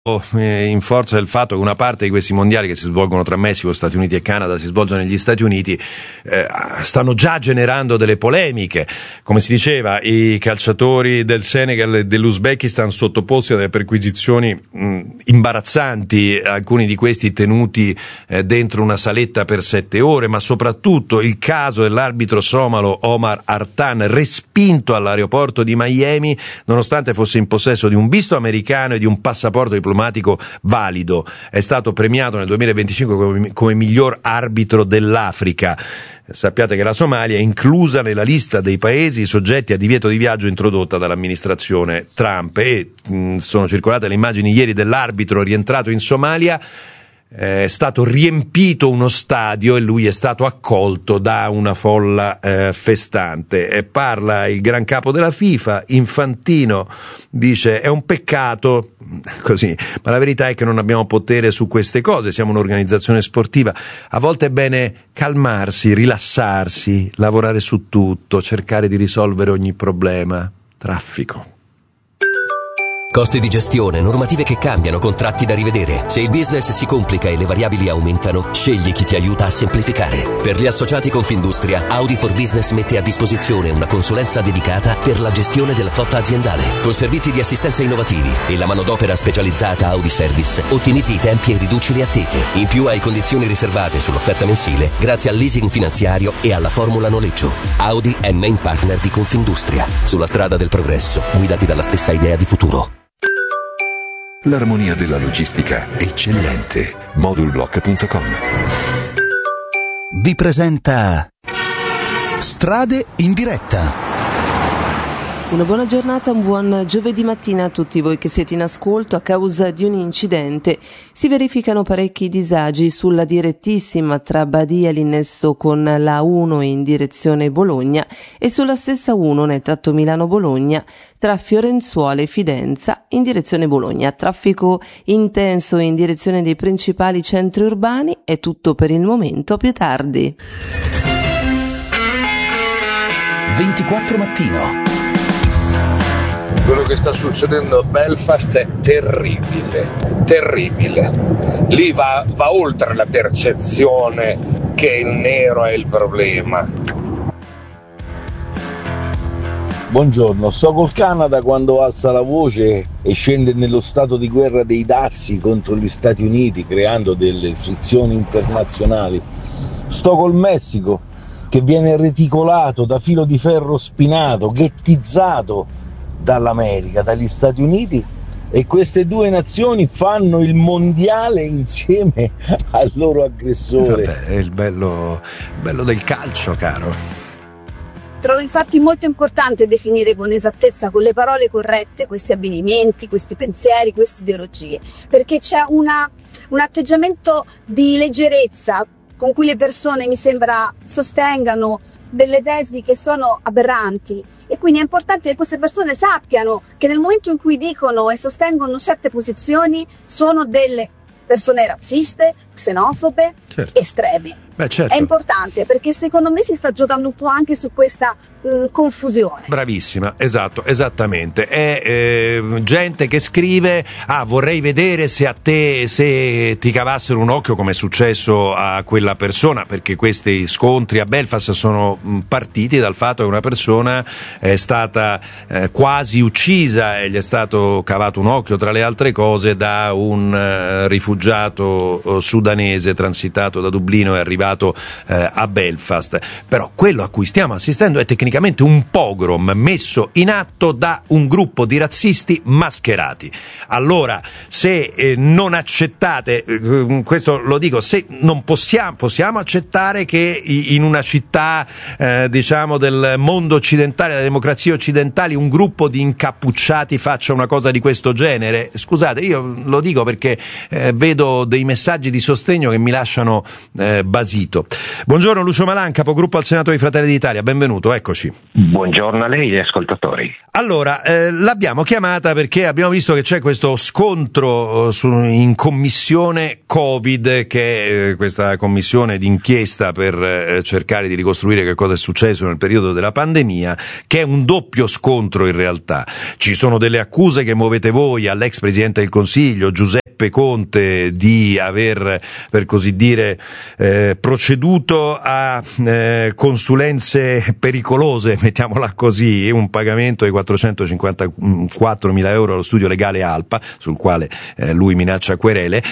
in forza del fatto che una parte di questi mondiali che si svolgono tra Messico, Stati Uniti e Canada si svolgono negli Stati Uniti, stanno già generando delle polemiche. Come si diceva, i calciatori del Senegal e dell'Uzbekistan sottoposti a delle perquisizioni imbarazzanti, alcuni di questi tenuti dentro una saletta per 7 ore, ma soprattutto il caso dell'arbitro somalo Omar Artan, respinto all'aeroporto di Miami nonostante fosse in possesso di un visto americano e di un passaporto diplomatico valido. È stato premiato nel 2025 come miglior arbitro dell'Africa. Sappiate che la Somalia è inclusa nella lista dei paesi soggetti a divieto di viaggio introdotta dall'amministrazione Trump, e sono circolate le immagini ieri dell'arbitro rientrato in Somalia. È stato riempito uno stadio e lui è stato accolto da una folla festante. E parla il gran capo della FIFA, Infantino, dice: è un peccato, così, ma la verità è che non abbiamo potere su queste cose, siamo un'organizzazione sportiva, a volte è bene calmarsi, rilassarsi, lavorare su tutto, cercare di risolvere ogni problema. Traffico. Costi di gestione, normative che cambiano, contratti da rivedere. Se il business si complica e le variabili aumentano, scegli chi ti aiuta a semplificare. Per gli associati Confindustria, Audi for Business mette a disposizione una consulenza dedicata per la gestione della flotta aziendale. Con servizi di assistenza innovativi e la manodopera specializzata Audi Service, ottimizzi i tempi e riduci le attese. In più hai condizioni riservate sull'offerta mensile grazie al leasing finanziario e alla formula noleggio. Audi è main partner di Confindustria. Sulla strada del progresso, guidati dalla stessa idea di futuro. L'armonia della logistica eccellente. Modulblock.com vi presenta Strade in diretta. Una buona giornata, un buon giovedì mattina a tutti voi che siete in ascolto. A causa di un incidente si verificano parecchi disagi sulla direttissima tra Badia e l'innesto con la 1 in direzione Bologna e sulla stessa 1 nel tratto Milano-Bologna tra Fiorenzuola e Fidenza in direzione Bologna. Traffico intenso in direzione dei principali centri urbani. È tutto per il momento, più tardi. 24 mattino. Quello che sta succedendo a Belfast è terribile, terribile. Lì va oltre la percezione che il nero è il problema. Buongiorno, sto col Canada quando alza la voce e scende nello stato di guerra dei dazi contro gli Stati Uniti, creando delle frizioni internazionali. Sto col Messico che viene reticolato da filo di ferro spinato, ghettizzato dall'America, dagli Stati Uniti, e queste due nazioni fanno il mondiale insieme al loro aggressore. Vabbè, è il bello del calcio, caro. Trovo infatti molto importante definire con esattezza, con le parole corrette, questi avvenimenti, questi pensieri, queste ideologie, perché c'è un atteggiamento di leggerezza con cui le persone, mi sembra, sostengano delle tesi che sono aberranti. E quindi è importante che queste persone sappiano che nel momento in cui dicono e sostengono certe posizioni sono delle persone razziste, xenofobe, certo, estreme. Beh, certo. È importante perché secondo me si sta giocando un po' anche su questa confusione. Bravissima, esatto, esattamente. È gente che scrive: vorrei vedere se ti cavassero un occhio, come è successo a quella persona, perché questi scontri a Belfast sono partiti dal fatto che una persona è stata quasi uccisa e gli è stato cavato un occhio, tra le altre cose, da un rifugiato sudanese transitato da Dublino e arrivato a Belfast. Però quello a cui stiamo assistendo è tecnicamente un pogrom messo in atto da un gruppo di razzisti mascherati. Allora, se non accettate, questo lo dico, se non possiamo accettare che in una città diciamo del mondo occidentale, delle democrazie occidentali, un gruppo di incappucciati faccia una cosa di questo genere? Scusate, io lo dico perché vedo dei messaggi di sostegno che mi lasciano basito. audito. Buongiorno Lucio Malan, capogruppo al Senato dei Fratelli d'Italia, benvenuto, eccoci. Buongiorno a lei e ascoltatori. Allora, l'abbiamo chiamata perché abbiamo visto che c'è questo scontro in commissione Covid, che è questa commissione d'inchiesta per cercare di ricostruire che cosa è successo nel periodo della pandemia, che è un doppio scontro in realtà. Ci sono delle accuse che muovete voi all'ex Presidente del Consiglio, Giuseppe Conte, di aver, per così dire, proceduto a consulenze pericolose, mettiamola così, un pagamento di 454.000 euro allo studio legale Alpa, sul quale lui minaccia querele,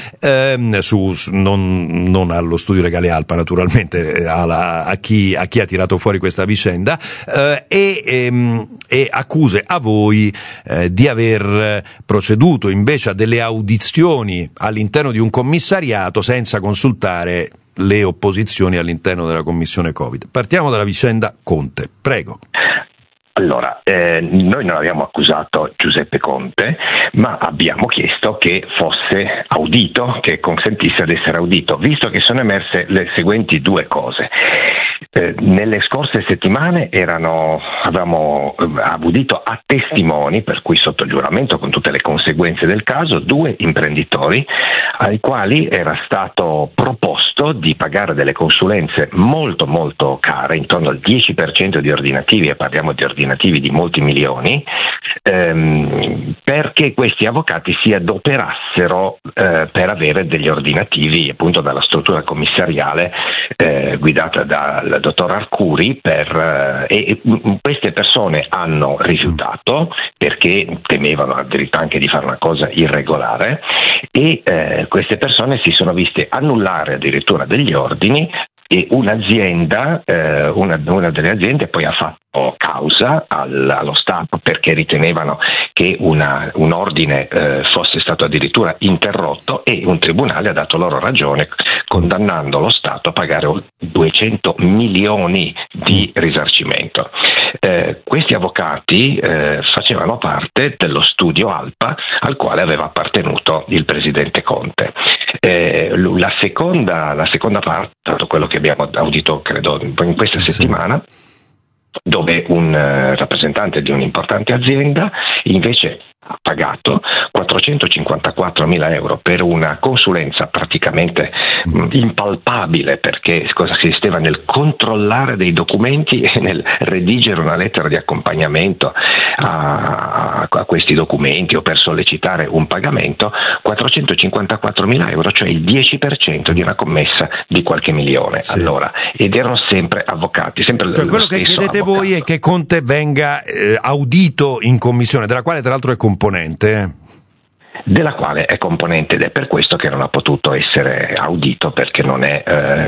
non allo studio legale Alpa naturalmente, a chi ha tirato fuori questa vicenda, e accuse a voi di aver proceduto invece a delle audizioni all'interno di un commissariato senza consultare le opposizioni all'interno della commissione Covid. Partiamo dalla vicenda Conte, prego. Allora, noi non abbiamo accusato Giuseppe Conte, ma abbiamo chiesto che fosse audito, che consentisse di essere audito, visto che sono emerse le seguenti due cose. Nelle scorse settimane avevamo audito a testimoni, per cui sotto giuramento con tutte le conseguenze del caso, 2 imprenditori ai quali era stato proposto di pagare delle consulenze molto molto care, intorno al 10% di ordinativi, e parliamo di ordinativi di molti milioni, perché questi avvocati si adoperassero per avere degli ordinativi appunto dalla struttura commissariale guidata dal dottor Arcuri, e queste persone hanno rifiutato perché temevano addirittura anche di fare una cosa irregolare, e queste persone si sono viste annullare addirittura degli ordini, e un'azienda, una delle aziende poi ha fatto causa allo Stato perché ritenevano che un ordine fosse stato addirittura interrotto, e un tribunale ha dato loro ragione condannando lo Stato a pagare 200 milioni di risarcimento. Questi avvocati facevano parte dello studio Alpa al quale aveva appartenuto il presidente Conte. La seconda parte, quello che abbiamo audito credo in questa settimana, dove un rappresentante di un'importante azienda invece ha pagato 454.000 euro per una consulenza praticamente impalpabile, perché consisteva nel controllare dei documenti e nel redigere una lettera di accompagnamento a questi documenti o per sollecitare un pagamento. 454.000 euro, cioè il 10% di una commessa di qualche milione. Sì. Allora, ed erano sempre avvocati, sempre cioè, quello che chiedete avvocato. Voi è che Conte venga audito in commissione, della quale tra l'altro è componente. Della quale è componente, ed è per questo che non ha potuto essere audito, perché non è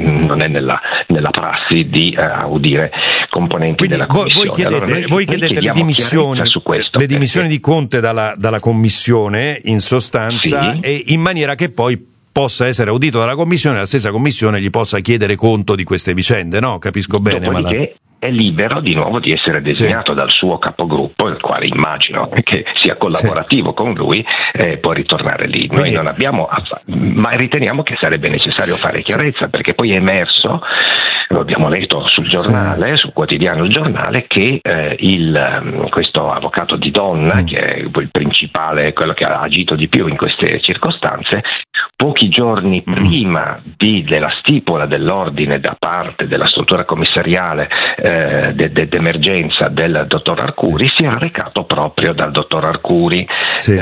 nella prassi di audire componenti. Quindi della commissione. Voi chiedete le dimissioni di Conte dalla commissione, in sostanza, sì, e in maniera che poi possa essere audito dalla commissione, la stessa commissione gli possa chiedere conto di queste vicende, no? Capisco bene, ma è libero di nuovo di essere designato dal suo capogruppo, il quale immagino che sia collaborativo con lui, può ritornare lì. Noi non abbiamo, ma riteniamo che sarebbe necessario fare chiarezza, perché poi è emerso, lo abbiamo letto sul giornale, sul quotidiano Il Giornale, che questo avvocato di donna, che è il principale, quello che ha agito di più in queste circostanze, pochi giorni prima della stipula dell'ordine da parte della struttura commissariale d'emergenza del dottor Arcuri, si è recato proprio dal dottor Arcuri. Sì.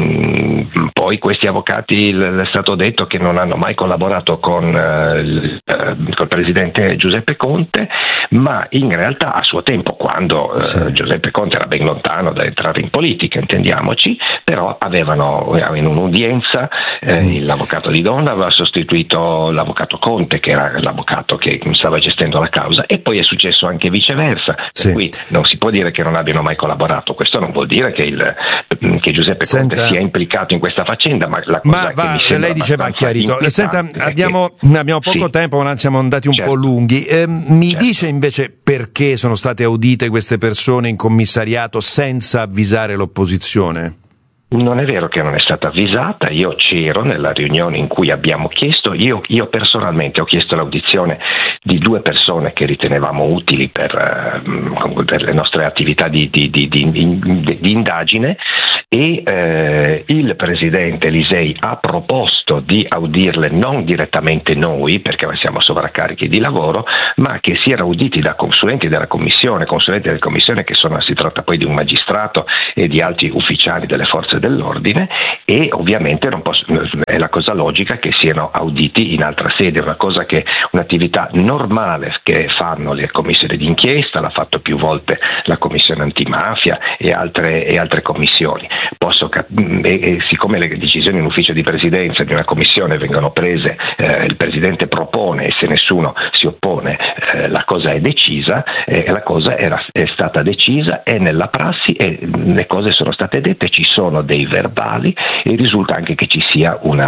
Poi questi avvocati, è stato detto che non hanno mai collaborato con il presidente Giuseppe Conte, ma in realtà a suo tempo, quando Giuseppe Conte era ben lontano da entrare in politica, intendiamoci, però avevano in un'udienza l'avvocato di donna aveva sostituito l'avvocato Conte, che era l'avvocato che stava gestendo la causa, e poi è successo anche viceversa, per cui non si può dire che non abbiano mai collaborato. Questo non vuol dire che Giuseppe Conte sia implicato in questa faccenda, ma la cosa che mi sembra, lei diceva chiarito. Senta, abbiamo poco tempo, ma siamo andati un po' lunghi. Dice invece perché sono state audite queste persone in commissariato senza avvisare l'opposizione? Non è vero che non è stata avvisata, io c'ero nella riunione in cui abbiamo chiesto, io personalmente ho chiesto l'audizione di 2 persone che ritenevamo utili per le nostre attività di indagine, e il presidente Lisei ha proposto di audirle non direttamente noi, perché siamo sovraccarichi di lavoro, ma che siano auditi da consulenti della commissione che si tratta poi di un magistrato e di altri ufficiali delle forze dell'ordine, e ovviamente è la cosa logica che siano auditi in altra sede, un'attività normale che fanno le commissioni d'inchiesta, l'ha fatto più volte la commissione antimafia e altre commissioni. Siccome le decisioni in ufficio di presidenza di una commissione vengono prese, il presidente propone e se nessuno si oppone la cosa è decisa, la cosa è stata decisa, è nella prassi e le cose sono state dette, ci sono dei verbali e risulta anche che ci sia una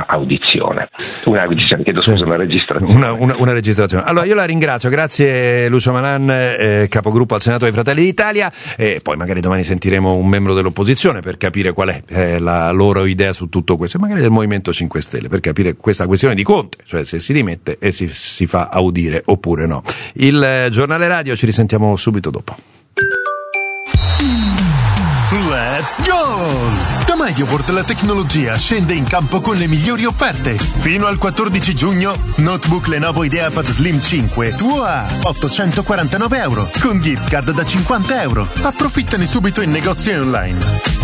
registrazione. Allora io la ringrazio, grazie Lucio Malan, capogruppo al Senato dei Fratelli d'Italia, e poi magari domani sentiremo un membro dell'opposizione per capire qual è la loro idea su tutto questo, e magari del Movimento 5 Stelle, per capire questa questione di Conte, cioè se si dimette e si fa audire oppure no. Il giornale radio, ci risentiamo subito dopo. Let's go! Da MediaWorld la tecnologia scende in campo con le migliori offerte. Fino al 14 giugno, notebook Lenovo IdeaPad Slim 5 tuo a €849 con gift card da €50. Approfittane subito in negozio e online.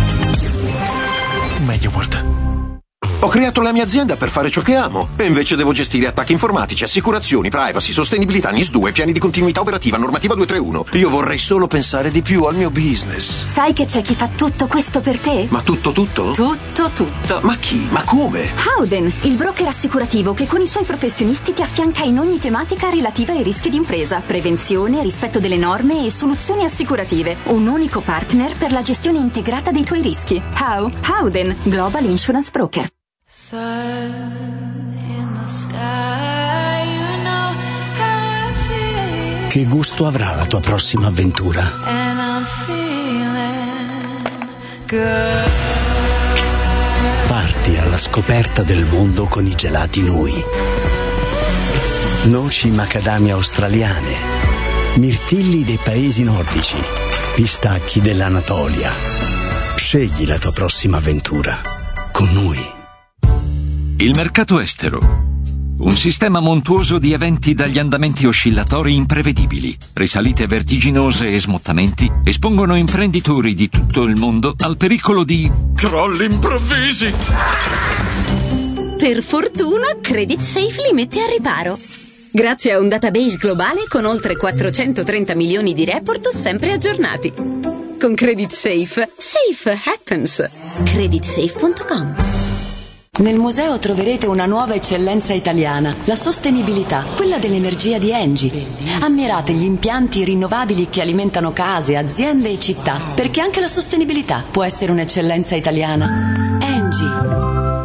MediaWorld. Ho creato la mia azienda per fare ciò che amo e invece devo gestire attacchi informatici, assicurazioni, privacy, sostenibilità, NIS2, piani di continuità operativa, normativa 231. Io vorrei solo pensare di più al mio business. Sai che c'è chi fa tutto questo per te? Ma tutto? Tutto. Ma chi? Ma come? Howden, il broker assicurativo che con i suoi professionisti ti affianca in ogni tematica relativa ai rischi d'impresa, prevenzione, rispetto delle norme e soluzioni assicurative. Un unico partner per la gestione integrata dei tuoi rischi. Howden, Global Insurance Broker. Che gusto avrà la tua prossima avventura? Parti alla scoperta del mondo con i gelati Nui. Noci macadamia australiane, mirtilli dei paesi nordici, pistacchi dell'Anatolia. Scegli la tua prossima avventura con Nui. Il mercato estero. Un sistema montuoso di eventi dagli andamenti oscillatori imprevedibili, risalite vertiginose e smottamenti espongono imprenditori di tutto il mondo al pericolo di crolli improvvisi. Per fortuna, Credit Safe li mette a riparo. Grazie a un database globale con oltre 430 milioni di report sempre aggiornati. Con Credit Safe, safe happens. Creditsafe.com. Nel museo troverete una nuova eccellenza italiana, la sostenibilità, quella dell'energia di Engie. Ammirate gli impianti rinnovabili che alimentano case, aziende e città, perché anche la sostenibilità può essere un'eccellenza italiana. Engie.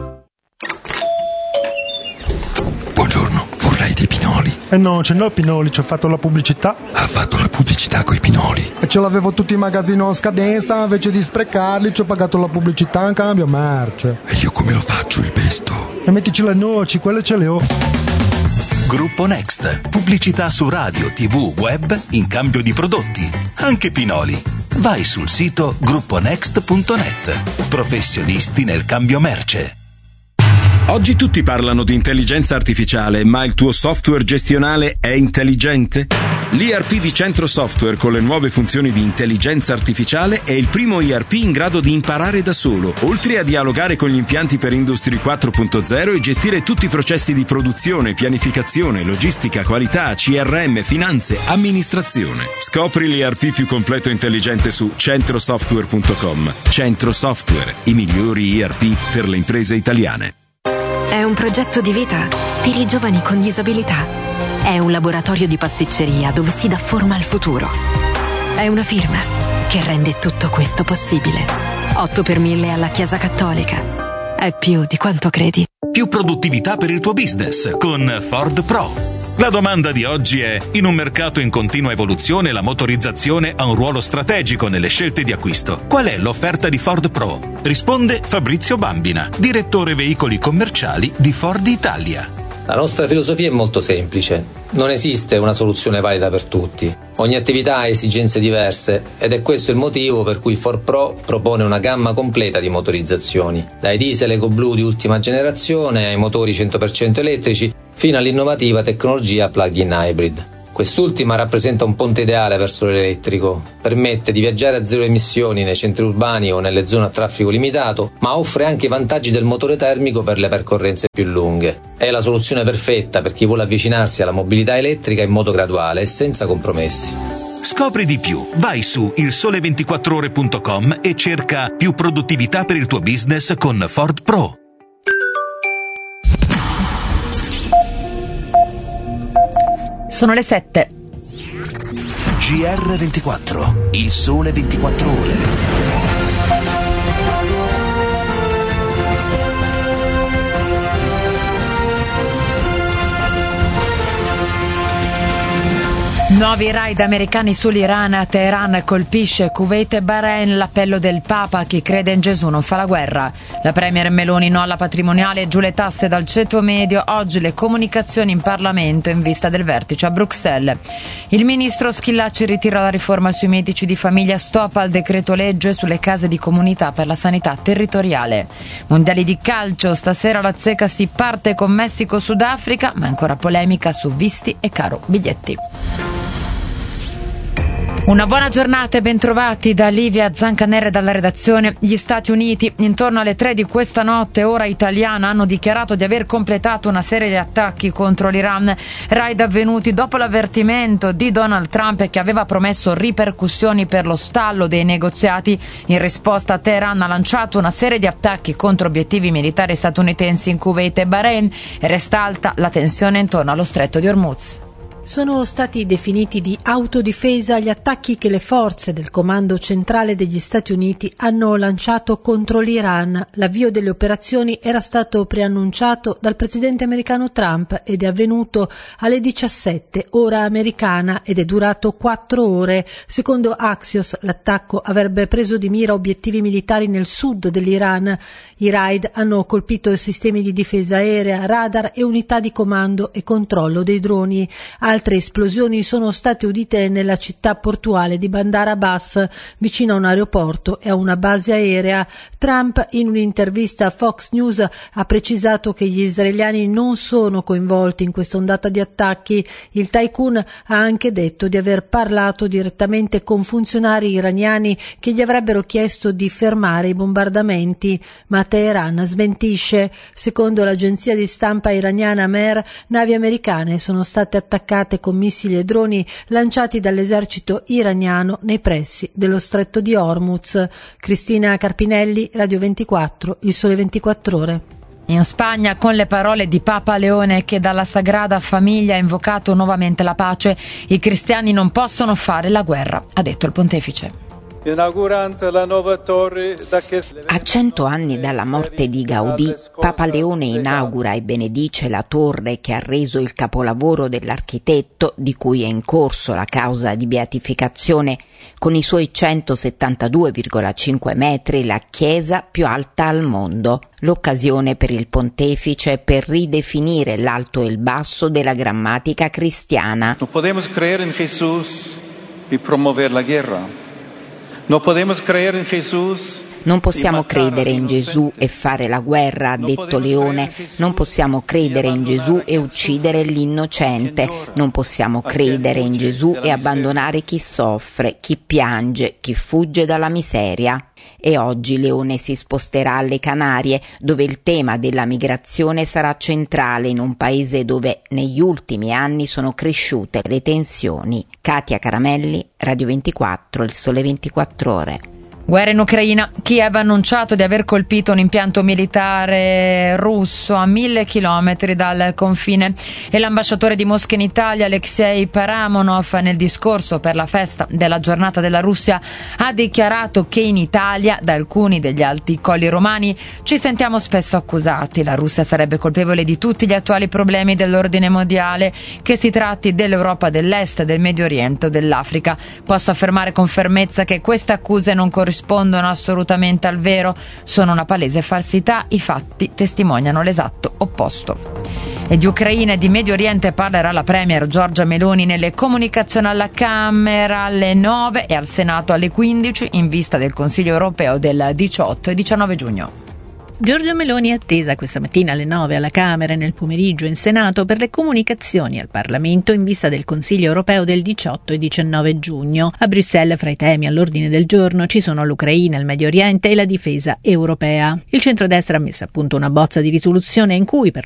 Buongiorno, vorrei dei pinoli. No, ce n'ho pinoli, ci ho fatto la pubblicità. Ha fatto la pubblicità coi pinoli. E ce l'avevo tutti in magazzino a scadenza, invece di sprecarli ci ho pagato la pubblicità in cambio merce. E io come lo faccio il pesto? E mettici le noci, quelle ce le ho. Gruppo Next. Pubblicità su radio, TV, web in cambio di prodotti. Anche pinoli. Vai sul sito grupponext.net. Professionisti nel cambio merce. Oggi tutti parlano di intelligenza artificiale, ma il tuo software gestionale è intelligente? L'ERP di Centro Software con le nuove funzioni di intelligenza artificiale è il primo ERP in grado di imparare da solo, oltre a dialogare con gli impianti per Industry 4.0 e gestire tutti i processi di produzione, pianificazione, logistica, qualità, CRM, finanze, amministrazione. Scopri l'ERP più completo e intelligente su centrosoftware.com. Centro Software, i migliori ERP per le imprese italiane. È un progetto di vita per i giovani con disabilità. È un laboratorio di pasticceria dove si dà forma al futuro. È una firma che rende tutto questo possibile. 8 per 1000 alla Chiesa Cattolica. È più di quanto credi. Più produttività per il tuo business con Ford Pro. La domanda di oggi è: in un mercato in continua evoluzione, la motorizzazione ha un ruolo strategico nelle scelte di acquisto. Qual è l'offerta di Ford Pro? Risponde Fabrizio Bambina, direttore veicoli commerciali di Ford Italia. La nostra filosofia è molto semplice. Non esiste una soluzione valida per tutti. Ogni attività ha esigenze diverse ed è questo il motivo per cui Ford Pro propone una gamma completa di motorizzazioni, dai diesel EcoBlue di ultima generazione ai motori 100% elettrici fino all'innovativa tecnologia plug-in hybrid. Quest'ultima rappresenta un ponte ideale verso l'elettrico, permette di viaggiare a zero emissioni nei centri urbani o nelle zone a traffico limitato, ma offre anche i vantaggi del motore termico per le percorrenze più lunghe. È la soluzione perfetta per chi vuole avvicinarsi alla mobilità elettrica in modo graduale e senza compromessi. Scopri di più. Vai su ilsole24ore.com e cerca più produttività per il tuo business con Ford Pro. Sono le 7. GR24, il sole 24 ore. Nuovi raid americani sull'Iran. Teheran colpisce Kuwait e Bahrain. L'appello del Papa: chi crede in Gesù non fa la guerra. La premier Meloni no alla patrimoniale, giù le tasse dal ceto medio. Oggi le comunicazioni in Parlamento in vista del vertice a Bruxelles. Il ministro Schillaci ritira la riforma sui medici di famiglia, stop al decreto legge sulle case di comunità per la sanità territoriale. Mondiali di calcio, stasera la Zecca si parte con Messico-Sudafrica, ma ancora polemica su visti e caro biglietti. Una buona giornata e bentrovati da Livia Zancanere dalla redazione. Gli Stati Uniti, intorno alle 3 di questa notte, ora italiana, hanno dichiarato di aver completato una serie di attacchi contro l'Iran, raid avvenuti dopo l'avvertimento di Donald Trump che aveva promesso ripercussioni per lo stallo dei negoziati. In risposta, Teheran ha lanciato una serie di attacchi contro obiettivi militari statunitensi in Kuwait e Bahrain e resta alta la tensione intorno allo stretto di Hormuz. Sono stati definiti di autodifesa gli attacchi che le forze del Comando Centrale degli Stati Uniti hanno lanciato contro l'Iran. L'avvio delle operazioni era stato preannunciato dal presidente americano Trump ed è avvenuto alle 17 ora americana ed è durato 4 ore. Secondo Axios, l'attacco avrebbe preso di mira obiettivi militari nel sud dell'Iran. I raid hanno colpito sistemi di difesa aerea, radar e unità di comando e controllo dei droni. Altre esplosioni sono state udite nella città portuale di Bandar Abbas, vicino a un aeroporto e a una base aerea. Trump, in un'intervista a Fox News, ha precisato che gli israeliani non sono coinvolti in questa ondata di attacchi. Il tycoon ha anche detto di aver parlato direttamente con funzionari iraniani che gli avrebbero chiesto di fermare i bombardamenti, ma Teheran smentisce. Secondo l'agenzia di stampa iraniana Mer, navi americane sono state attaccate con missili e droni lanciati dall'esercito iraniano nei pressi dello stretto di Hormuz. Cristina Carpinelli, Radio 24, il sole 24 ore. In Spagna, con le parole di Papa Leone che dalla Sagrada Famiglia ha invocato nuovamente la pace, i cristiani non possono fare la guerra, ha detto il pontefice. A 100 anni dalla morte di Gaudì, Papa Leone inaugura e benedice la torre che ha reso il capolavoro dell'architetto, di cui è in corso la causa di beatificazione, con i suoi 172,5 metri, la chiesa più alta al mondo. L'occasione per il pontefice per ridefinire l'alto e il basso della grammatica cristiana. Non possiamo credere in Gesù e promuovere la guerra. Non possiamo credere in Gesù. Non possiamo credere in Gesù e fare la guerra, ha detto Leone. Non possiamo credere in Gesù e uccidere l'innocente. Non possiamo credere in Gesù e abbandonare chi soffre, chi piange, chi fugge dalla miseria. E oggi Leone si sposterà alle Canarie, dove il tema della migrazione sarà centrale, in un paese dove negli ultimi anni sono cresciute le tensioni. Katia Caramelli, Radio 24, il sole 24 ore. Guerra in Ucraina. Kiev ha annunciato di aver colpito un impianto militare russo a 1000 chilometri dal confine e l'ambasciatore di Mosca in Italia, Alexei Paramonov, nel discorso per la festa della giornata della Russia ha dichiarato che in Italia, da alcuni degli alti colli romani, ci sentiamo spesso accusati. La Russia sarebbe colpevole di tutti gli attuali problemi dell'ordine mondiale, che si tratti dell'Europa dell'Est, del Medio Oriente o dell'Africa. Posso affermare con fermezza che queste accuse non corrispondono assolutamente al vero, sono una palese falsità, i fatti testimoniano l'esatto opposto. E di Ucraina e di Medio Oriente parlerà la premier Giorgia Meloni nelle comunicazioni alla Camera alle 9 e al Senato alle 15 in vista del Consiglio europeo del 18 e 19 giugno. Giorgia Meloni è attesa questa mattina alle 9 alla Camera e nel pomeriggio in Senato per le comunicazioni al Parlamento in vista del Consiglio europeo del 18 e 19 giugno. A Bruxelles, fra i temi all'ordine del giorno, ci sono l'Ucraina, il Medio Oriente e la difesa europea. Il centrodestra ha messo a punto una bozza di risoluzione in cui, per